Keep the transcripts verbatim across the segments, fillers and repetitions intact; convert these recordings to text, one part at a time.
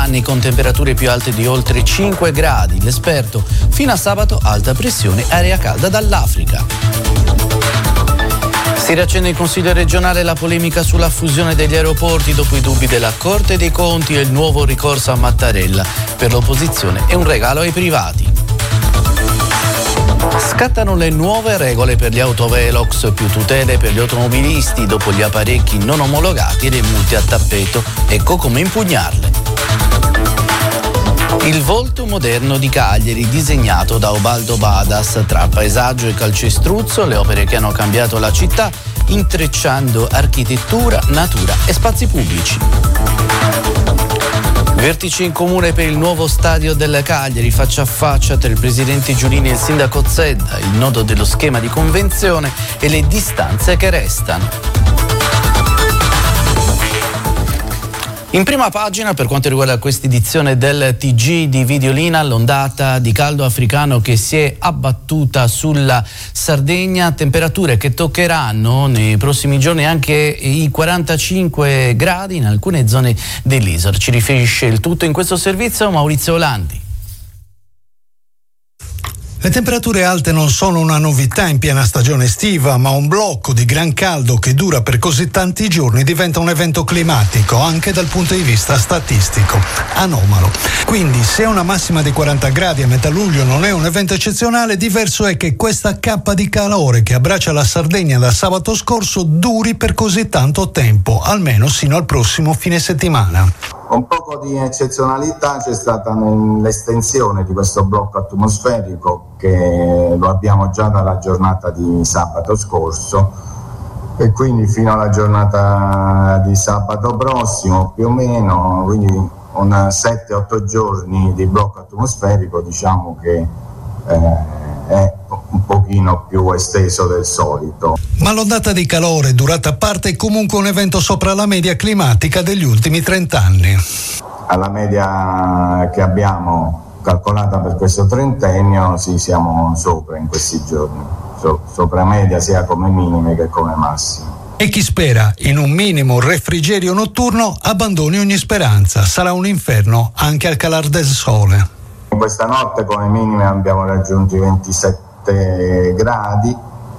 anni con temperature più alte di oltre cinque gradi. L'esperto: fino a sabato alta pressione, aria calda dall'Africa. Si riaccende in Consiglio regionale la polemica sulla fusione degli aeroporti dopo i dubbi della Corte dei Conti e il nuovo ricorso a Mattarella. Per l'opposizione è un regalo ai privati. Scattano le nuove regole per gli autovelox, più tutele per gli automobilisti dopo gli apparecchi non omologati e le multe a tappeto. Ecco come impugnarle. Il volto moderno di Cagliari, disegnato da Ubaldo Badas, tra paesaggio e calcestruzzo, le opere che hanno cambiato la città, intrecciando architettura, natura e spazi pubblici. Vertice in comune per il nuovo stadio del Cagliari, faccia a faccia tra il presidente Giulini e il sindaco Zedda, il nodo dello schema di convenzione e le distanze che restano. In prima pagina, per quanto riguarda questa edizione del T G di Videolina, l'ondata di caldo africano che si è abbattuta sulla Sardegna, temperature che toccheranno nei prossimi giorni anche i quarantacinque gradi in alcune zone dell'isola. Ci riferisce il tutto in questo servizio Maurizio Olandi. Le temperature alte non sono una novità in piena stagione estiva, ma un blocco di gran caldo che dura per così tanti giorni diventa un evento climatico anche dal punto di vista statistico, anomalo. Quindi se una massima di quaranta gradi a metà luglio non è un evento eccezionale, diverso è che questa cappa di calore che abbraccia la Sardegna da sabato scorso duri per così tanto tempo, almeno sino al prossimo fine settimana. Un poco di eccezionalità c'è stata nell'estensione di questo blocco atmosferico, che lo abbiamo già dalla giornata di sabato scorso e quindi fino alla giornata di sabato prossimo più o meno, quindi un sette otto giorni di blocco atmosferico, diciamo che eh, è un pochino più esteso del solito. Ma l'ondata di calore durata a parte è comunque un evento sopra la media climatica degli ultimi trent'anni. Alla media che abbiamo calcolata per questo trentennio, sì, siamo sopra in questi giorni, so, sopra media sia come minime che come massime. E chi spera in un minimo refrigerio notturno abbandoni ogni speranza, sarà un inferno anche al calar del sole. Questa notte come minime abbiamo raggiunto i ventisette gradi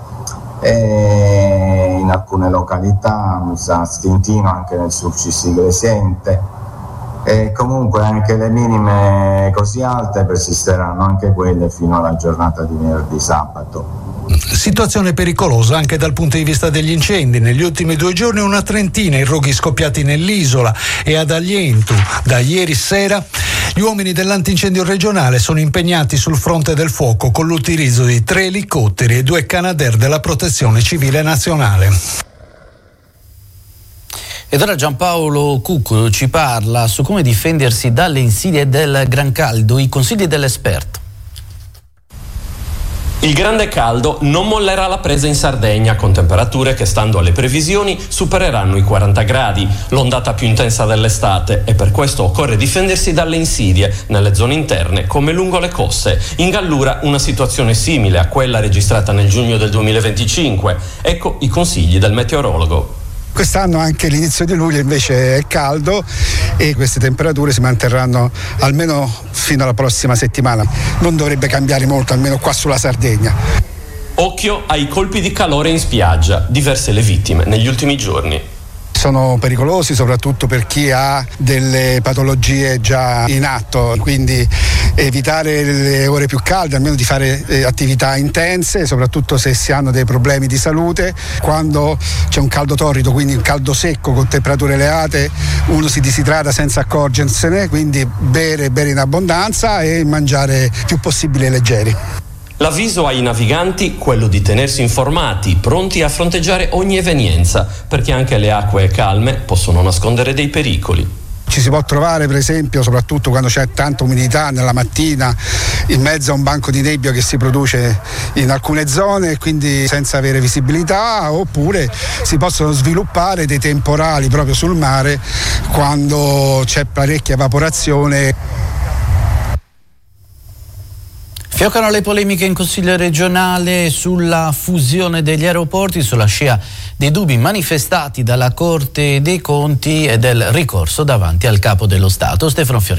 e in alcune località, a Stintino, anche nel Sulcis-Iglesiente, e comunque anche le minime così alte persisteranno anche quelle fino alla giornata di venerdì sabato. Situazione pericolosa anche dal punto di vista degli incendi. Negli ultimi due giorni una trentina i roghi scoppiati nell'isola e ad Aglientu. Da ieri sera gli uomini dell'antincendio regionale sono impegnati sul fronte del fuoco con l'utilizzo di tre elicotteri e due Canadair della Protezione Civile Nazionale. Ed ora Giampaolo Cucco ci parla su come difendersi dalle insidie del gran caldo, i consigli dell'esperto. Il grande caldo non mollerà la presa in Sardegna, con temperature che, stando alle previsioni, supereranno i quaranta gradi, l'ondata più intensa dell'estate, e per questo occorre difendersi dalle insidie nelle zone interne come lungo le coste. In Gallura una situazione simile a quella registrata nel giugno del duemilaventicinque. Ecco i consigli del meteorologo. Quest'anno anche l'inizio di luglio invece è caldo e queste temperature si manterranno almeno fino alla prossima settimana. Non dovrebbe cambiare molto, almeno qua sulla Sardegna. Occhio ai colpi di calore in spiaggia, diverse le vittime negli ultimi giorni. Sono pericolosi soprattutto per chi ha delle patologie già in atto, quindi evitare le ore più calde, almeno di fare eh, attività intense, soprattutto se si hanno dei problemi di salute. Quando c'è un caldo torrido, quindi un caldo secco con temperature elevate, uno si disidrata senza accorgersene, quindi bere, bere in abbondanza e mangiare più possibile leggeri. L'avviso ai naviganti, quello di tenersi informati, pronti a fronteggiare ogni evenienza, perché anche le acque calme possono nascondere dei pericoli. Ci si può trovare per esempio, soprattutto quando c'è tanta umidità nella mattina, in mezzo a un banco di nebbia che si produce in alcune zone, quindi senza avere visibilità, oppure si possono sviluppare dei temporali proprio sul mare quando c'è parecchia evaporazione. Fioccano le polemiche in Consiglio regionale sulla fusione degli aeroporti, sulla scia dei dubbi manifestati dalla Corte dei Conti e del ricorso davanti al Capo dello Stato. Stefano Fiore.